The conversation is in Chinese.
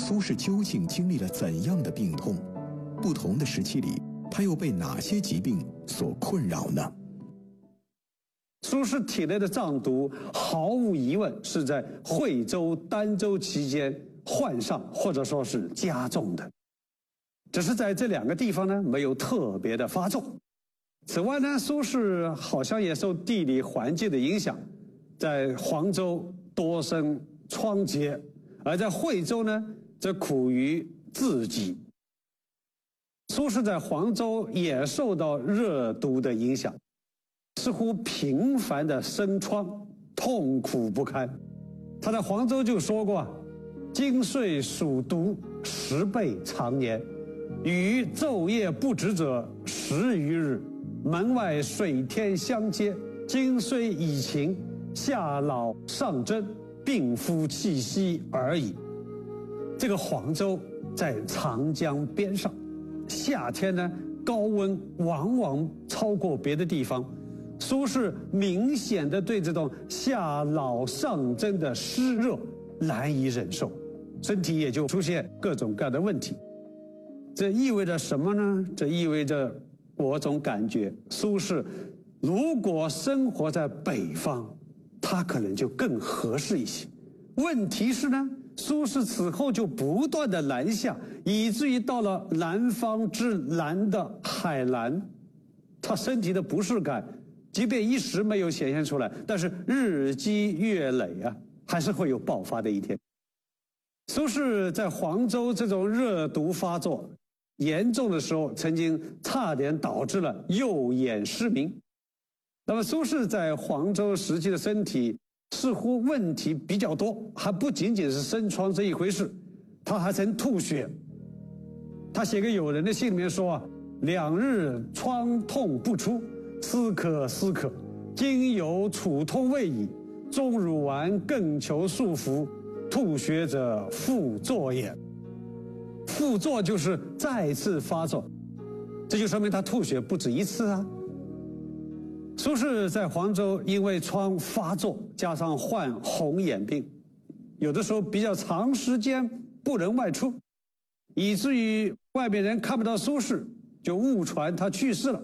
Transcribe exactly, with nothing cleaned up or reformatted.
苏轼究竟经历了怎样的病痛？不同的时期里，他又被哪些疾病所困扰呢？ 苏轼体内的藏毒毫无疑问是在惠州、儋州期间患上或者说是加重的，只是在这两个地方呢没有特别的发作。此外呢，苏轼好像也受地理环境的影响，在黄州多生疮疖，而在惠州呢则苦于痔疾。苏轼在黄州也受到热毒的影响，似乎频繁的生疮，痛苦不堪。他在黄州就说过：“今岁属毒，十倍常年，与昼夜不止者十余日。门外水天相接，今虽已晴，夏老上蒸，病夫气息而已。”这个黄州在长江边上，夏天呢高温往往超过别的地方。苏轼明显的对这种夏老上蒸的湿热难以忍受，身体也就出现各种各样的问题。这意味着什么呢？这意味着我总感觉苏轼如果生活在北方，他可能就更合适一些。问题是呢，苏轼此后就不断的南下，以至于到了南方之南的海南，他身体的不适感即便一时没有显现出来，但是日积月累啊，还是会有爆发的一天。苏轼在黄州这种热毒发作严重的时候，曾经差点导致了右眼失明。那么苏轼在黄州时期的身体似乎问题比较多，还不仅仅是生疮这一回事，他还曾吐血。他写给友人的信里面说啊：“两日疮痛不出，思可思可，今有楚通未已，终乳丸更求束缚，吐血者复作也。”复作就是再次发作，这就说明他吐血不止一次啊。苏轼在黄州因为疮发作，加上患红眼病，有的时候比较长时间不能外出，以至于外面人看不到苏轼，就误传他去世了。